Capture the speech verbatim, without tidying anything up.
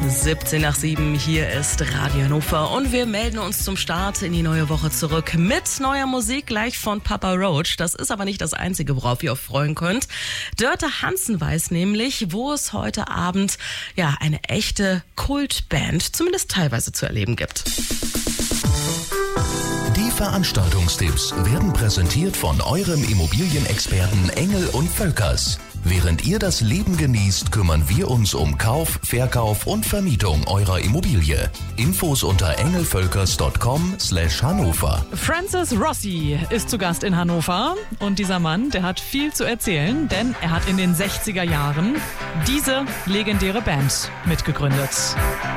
siebzehn nach sieben, hier ist Radio Hannover und wir melden uns zum Start in die neue Woche zurück mit neuer Musik gleich von Papa Roach. Das ist aber nicht das Einzige, worauf ihr euch freuen könnt. Dörte Hansen weiß nämlich, wo es heute Abend ja eine echte Kultband zumindest teilweise zu erleben gibt. Die Veranstaltungstipps werden präsentiert von eurem Immobilienexperten Engel und Völkers. Während ihr das Leben genießt, kümmern wir uns um Kauf, Verkauf und Vermietung eurer Immobilie. Infos unter engelvölkers punkt com slash Hannover. Francis Rossi ist zu Gast in Hannover und dieser Mann, der hat viel zu erzählen, denn er hat in den sechziger Jahren diese legendäre Band mitgegründet.